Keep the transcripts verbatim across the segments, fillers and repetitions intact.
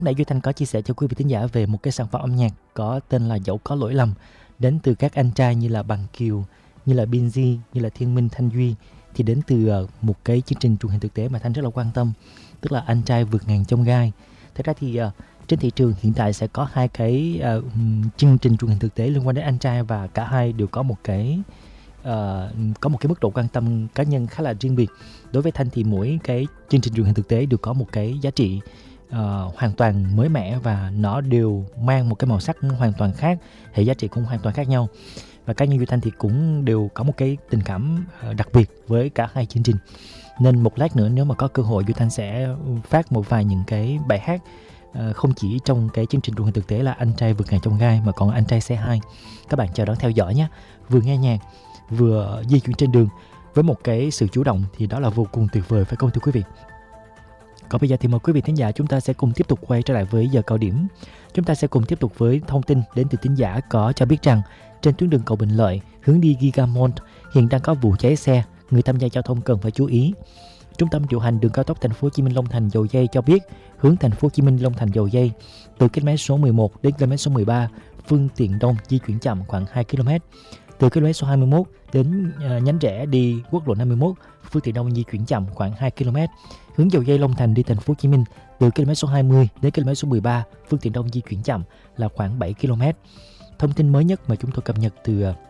Nãy Duy Thanh có chia sẻ cho quý vị thính giả về một cái sản phẩm âm nhạc có tên là Dẫu Có Lỗi Lầm, đến từ các anh trai như là Bằng Kiều, như là Binz, như là Thiên Minh, Thanh Duy, thì đến từ một cái chương trình truyền hình thực tế mà Thanh rất là quan tâm, tức là Anh Trai Vượt Ngàn Chông Gai. Thật ra thì uh, trên thị trường hiện tại sẽ có hai cái uh, chương trình truyền hình thực tế liên quan đến anh trai, và cả hai đều có một cái uh, có một cái mức độ quan tâm cá nhân khá là riêng biệt. Đối với Thanh thì mỗi cái chương trình truyền hình thực tế đều có một cái giá trị uh, hoàn toàn mới mẻ, và nó đều mang một cái màu sắc hoàn toàn khác, hệ giá trị cũng hoàn toàn khác nhau. Và cá nhân Duy Thanh thì cũng đều có một cái tình cảm uh, đặc biệt với cả hai chương trình. Nên một lát nữa nếu mà có cơ hội, Duy Thanh sẽ phát một vài những cái bài hát uh, không chỉ trong cái chương trình truyền hình thực tế là Anh Trai Vượt Ngàn Chông Gai, mà còn Anh Trai Say Hi. Các bạn chờ đón theo dõi nhé. Vừa nghe nhạc, vừa di chuyển trên đường với một cái sự chủ động thì đó là vô cùng tuyệt vời, phải không thưa quý vị? Còn bây giờ thì mời quý vị thính giả chúng ta sẽ cùng tiếp tục quay trở lại với giờ cao điểm. Chúng ta sẽ cùng tiếp tục với thông tin đến từ thính giả có cho biết rằng trên tuyến đường Cầu Bình Lợi hướng đi Gigamall hiện đang có vụ cháy xe, người tham gia giao thông cần phải chú ý. Trung tâm điều hành đường cao tốc Thành phố Hồ Chí Minh Long Thành Dầu Giây cho biết hướng Thành phố Hồ Chí Minh Long Thành Dầu Giây từ km số mười một đến km số mười ba, phương tiện đông di chuyển chậm khoảng hai ki lô mét. Từ km số hai mươi mốt đến uh, nhánh rẽ đi quốc lộ năm mươi mốt, phương tiện đông di chuyển chậm khoảng hai ki lô mét. Hướng Dầu Giây Long Thành đi Thành phố Hồ Chí Minh từ km số hai mươi đến km số mười ba, phương tiện đông di chuyển chậm là khoảng bảy ki lô mét. Thông tin mới nhất mà chúng tôi cập nhật từ uh,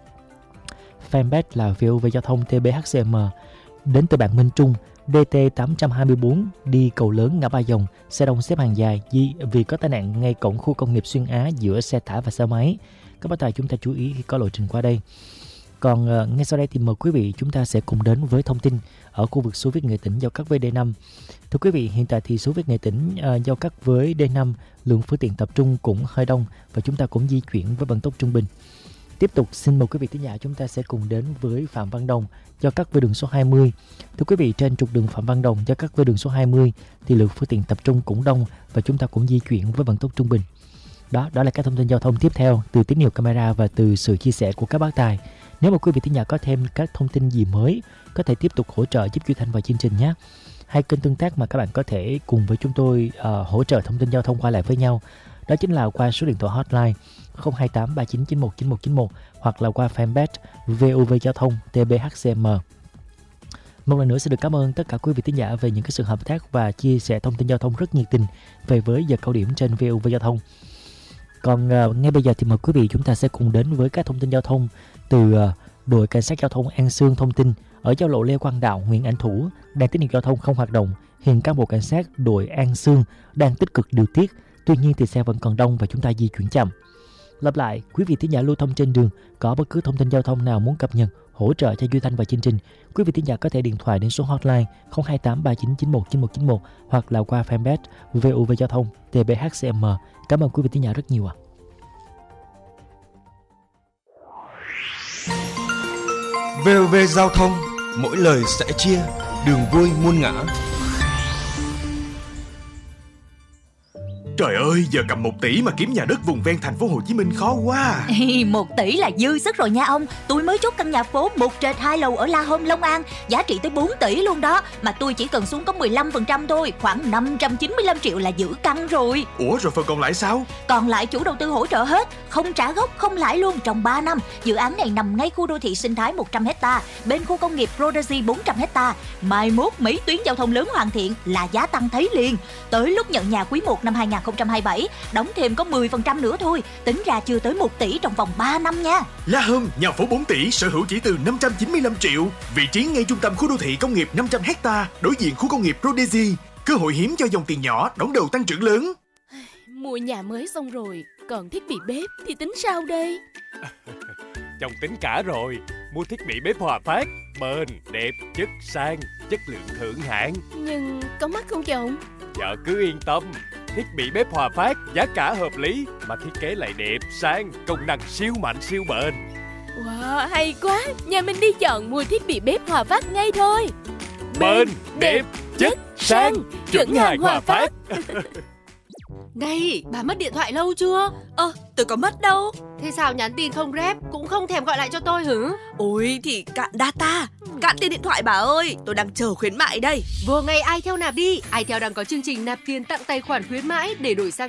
fanpage là vê o vê Giao thông tê bê hát xê em đến từ bạn Minh Trung. đê tê tám hai tư đi cầu lớn ngã Ba Dòng, xe đông xếp hàng dài vì có tai nạn ngay cổng khu công nghiệp Xuyên Á giữa xe tải và xe máy. Các bác tài chúng ta chú ý khi có lộ trình qua đây. Còn uh, ngay sau đây thì mời quý vị chúng ta sẽ cùng đến với thông tin ở khu vực Xô Viết Nghệ Tĩnh giao cắt với đê năm. Thưa quý vị, hiện tại thì Xô Viết Nghệ Tĩnh uh, giao cắt với đê năm, lượng phương tiện tập trung cũng hơi đông và chúng ta cũng di chuyển với vận tốc trung bình. Tiếp tục xin mời quý vị thính giả chúng ta sẽ cùng đến với Phạm Văn Đồng giao cắt với đường số hai mươi. Thưa quý vị, trên trục đường Phạm Văn Đồng giao cắt với đường số hai mươi thì lượng phương tiện tập trung cũng đông và chúng ta cũng di chuyển với vận tốc trung bình. Đó, đó là các thông tin giao thông tiếp theo từ tín hiệu camera và từ sự chia sẻ của các bác tài. Nếu mà quý vị thính giả có thêm các thông tin gì mới, có thể tiếp tục hỗ trợ giúp Duy Thanh vào chương trình nhé. Hai kênh tương tác mà các bạn có thể cùng với chúng tôi uh, hỗ trợ thông tin giao thông qua lại với nhau, đó chính là qua số điện thoại hotline không hai tám ba chín chín một chín một chín một hoặc là qua fanpage vê o vê Giao thông tê bê hát xê em. Một lần nữa xin được cảm ơn tất cả quý vị thính giả về những cái sự hợp tác và chia sẻ thông tin giao thông rất nhiệt tình về với giờ cao điểm trên vê o vê Giao thông. Còn uh, ngay bây giờ thì mời quý vị chúng ta sẽ cùng đến với các thông tin giao thông từ uh, đội cảnh sát giao thông An Sương thông tin ở giao lộ Lê Quang Đạo, huyện Ảnh Thủ, đèn tín hiệu giao thông không hoạt động. Hiện cán bộ cảnh sát đội An Sương đang tích cực điều tiết, tuy nhiên thì xe vẫn còn đông và chúng ta di chuyển chậm. Lặp lại, quý vị thính giả lưu thông trên đường có bất cứ thông tin giao thông nào muốn cập nhật, hỗ trợ cho Duy Thanh và chương trình, quý vị thính giả có thể điện thoại đến số hotline không hai tám ba chín chín một chín một chín một hoặc là qua fanpage vê o vê Giao thông tê bê hát xê em. Cảm ơn quý vị thính giả rất nhiều ạ. vê o vê Giao thông, mỗi lời sẽ chia, đường vui muôn ngã. Trời ơi, giờ cầm một tỷ mà kiếm nhà đất vùng ven thành phố Hồ Chí Minh khó quá. Ê, một tỷ là dư sức rồi nha ông. Tôi mới chốt căn nhà phố một trệt hai lầu ở La Hôm, Long An, giá trị tới bốn tỷ luôn đó. Mà tôi chỉ cần xuống có mười lăm phần trăm thôi, khoảng năm trăm chín mươi lăm triệu là giữ căn rồi. Ủa rồi phần còn lại sao? Còn lại chủ đầu tư hỗ trợ hết, không trả gốc, không lãi luôn trong ba năm. Dự án này nằm ngay khu đô thị sinh thái một trăm héc ta, bên khu công nghiệp Prodigy bốn trăm héc ta. Mai mốt mấy tuyến giao thông lớn hoàn thiện là giá tăng thấy liền. Tới lúc nhận nhà quý một năm hai không hai bảy, đóng thêm có mười phần trăm nữa thôi, tính ra chưa tới một tỷ trong vòng ba năm nha. La Hôm, nhà phố bốn tỷ, sở hữu chỉ từ năm trăm chín mươi lăm triệu, vị trí ngay trung tâm khu đô thị công nghiệp năm trăm héc ta, đối diện khu công nghiệp Prodigy, cơ hội hiếm cho dòng tiền nhỏ, đón đầu tăng trưởng lớn. Mua nhà mới xong rồi, còn thiết bị bếp thì tính sao đây? Chồng tính cả rồi, mua thiết bị bếp Hòa Phát, bền, đẹp, chất sang, chất lượng thượng hạng. Nhưng có mắc không chồng? Vợ cứ yên tâm, thiết bị bếp Hòa Phát giá cả hợp lý mà thiết kế lại đẹp, sang, công năng siêu mạnh siêu bền. Wow, hay quá, nhà mình đi chọn mua thiết bị bếp Hòa Phát ngay thôi. Bền, đẹp, chất, sang, chuẩn hàng Hòa Phát. Này, bà mất điện thoại lâu chưa? Ờ, tôi có mất đâu. Thế sao nhắn tin không rep, cũng không thèm gọi lại cho tôi hử? Ôi thì cạn data, cạn tiền điện thoại bà ơi, tôi đang chờ khuyến mại đây. Vừa ngày ai theo nạp đi, ai theo đang có chương trình nạp tiền tặng tài khoản khuyến mãi để đổi sang